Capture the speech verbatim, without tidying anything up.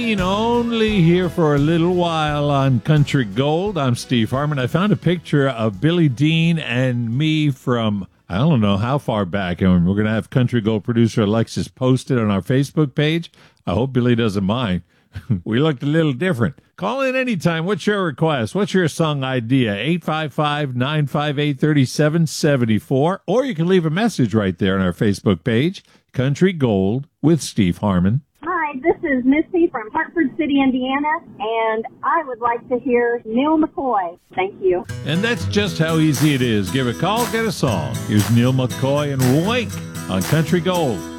Only here for a little while on Country Gold. I'm Steve Harmon. I found a picture of Billy Dean and me from, I don't know how far back, and we're going to have Country Gold producer Alexis post it on our Facebook page. I hope Billy doesn't mind. We looked a little different. Call in anytime. What's your request? What's your song idea? eight five five, nine five eight, three seven seven four. Or you can leave a message right there on our Facebook page, Country Gold with Steve Harmon. Hi, this is Misty from Hartford City, Indiana, and I would like to hear Neil McCoy. Thank you. And that's just how easy it is. Give a call, get a song. Here's Neil McCoy and Wake on Country Gold.